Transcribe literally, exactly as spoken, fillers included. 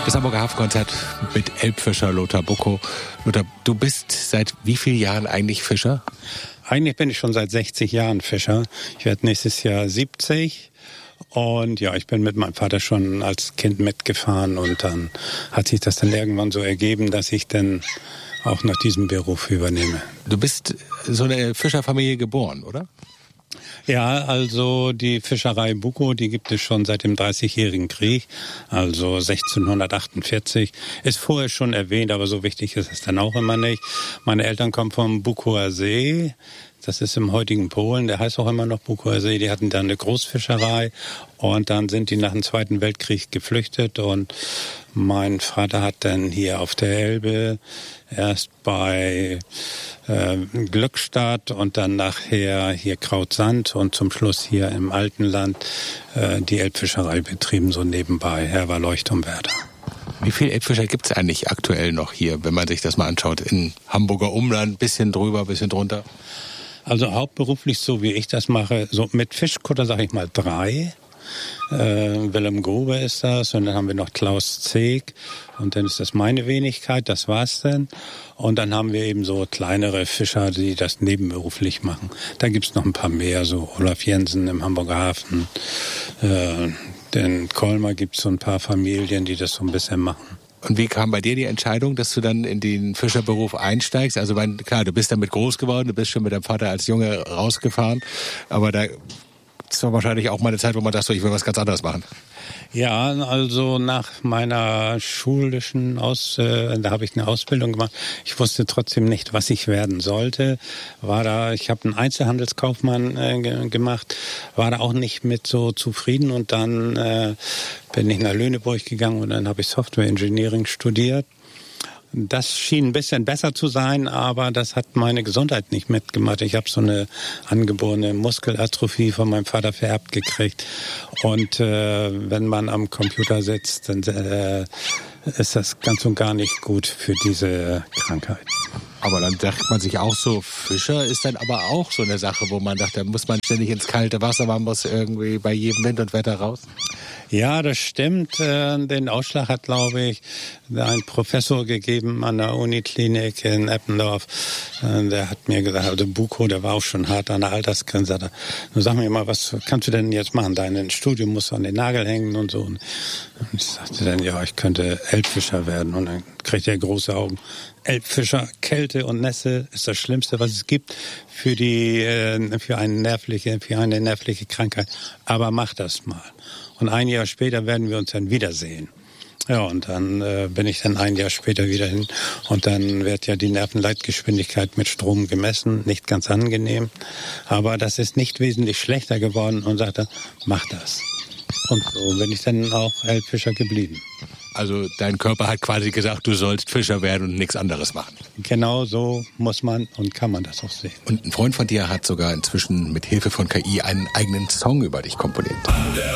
Das Hamburger Hafenkonzert mit Elbfischer Lothar Buckow. Lothar, du bist seit wie vielen Jahren eigentlich Fischer? Eigentlich bin ich schon seit sechzig Jahren Fischer. Ich werde nächstes Jahr siebzig. Und ja, ich bin mit meinem Vater schon als Kind mitgefahren. Und dann hat sich das dann irgendwann so ergeben, dass ich dann auch noch diesen Beruf übernehme. Du bist so eine Fischerfamilie geboren, oder? Ja, also die Fischerei Buckow, die gibt es schon seit dem Dreißigjährigen Krieg, also sechzehnhundertachtundvierzig. Ist vorher schon erwähnt, aber so wichtig ist es dann auch immer nicht. Meine Eltern kommen vom Buckower See. Das ist im heutigen Polen, der heißt auch immer noch Buckower See. Die hatten da eine Großfischerei und dann sind die nach dem Zweiten Weltkrieg geflüchtet und mein Vater hat dann hier auf der Elbe erst bei äh, Glückstadt und dann nachher hier Krautsand und zum Schluss hier im Altenland äh, die Elbfischerei betrieben, so nebenbei. Er war Leuchtturmwärter. Wie viele Elbfischer gibt es eigentlich aktuell noch hier, wenn man sich das mal anschaut? In Hamburger Umland, bisschen drüber, bisschen drunter? Also hauptberuflich, so wie ich das mache, so mit Fischkutter sage ich mal drei. Äh, Willem Grube ist das und dann haben wir noch Klaus Zeeg und dann ist das meine Wenigkeit, das war's dann. Und dann haben wir eben so kleinere Fischer, die das nebenberuflich machen. Da gibt's noch ein paar mehr, so Olaf Jensen im Hamburger Hafen. Äh, den Kolmer gibt's so ein paar Familien, die das so ein bisschen machen. Und wie kam bei dir die Entscheidung, dass du dann in den Fischerberuf einsteigst? Also mein, klar, du bist damit groß geworden, du bist schon mit deinem Vater als Junge rausgefahren, aber da ist doch wahrscheinlich auch mal eine Zeit, wo man dachte, ich will was ganz anderes machen. Ja, also nach meiner schulischen Aus, äh, da habe ich eine Ausbildung gemacht. Ich wusste trotzdem nicht, was ich werden sollte. War da, ich habe einen Einzelhandelskaufmann äh, ge- gemacht, war da auch nicht mit so zufrieden und dann äh, bin ich nach Lüneburg gegangen und dann habe ich Software Engineering studiert. Das schien ein bisschen besser zu sein, aber das hat meine Gesundheit nicht mitgemacht. Ich habe so eine angeborene Muskelatrophie von meinem Vater vererbt gekriegt. Und äh, wenn man am Computer sitzt, dann äh, ist das ganz und gar nicht gut für diese Krankheit. Aber dann dachte man sich auch so, Fischer ist dann aber auch so eine Sache, wo man dachte, da muss man ständig ins kalte Wasser, man muss irgendwie bei jedem Wind und Wetter raus. Ja, das stimmt. Den Ausschlag hat, glaube ich, ein Professor gegeben an der Uniklinik in Eppendorf. Der hat mir gesagt, also Buckow, der war auch schon hart an der Altersgrenze. Nun sag mir mal, was kannst du denn jetzt machen? Dein Studium musst du an den Nagel hängen und so. Und ich sagte dann, ja, ich könnte Elbfischer werden. Und dann kriegt er große Augen. Elbfischer, Kälte und Nässe ist das Schlimmste, was es gibt für die, für eine nervliche, für eine nervliche Krankheit. Aber mach das mal. Und ein Jahr später werden wir uns dann wiedersehen. Ja, und dann äh, bin ich dann ein Jahr später wieder hin. Und dann wird ja die Nervenleitgeschwindigkeit mit Strom gemessen. Nicht ganz angenehm. Aber das ist nicht wesentlich schlechter geworden und sagte, mach das. Und so bin ich dann auch Elbfischer geblieben. Also dein Körper hat quasi gesagt, du sollst Fischer werden und nichts anderes machen. Genau so muss man und kann man das auch sehen. Und ein Freund von dir hat sogar inzwischen mit Hilfe von K I einen eigenen Song über dich komponiert.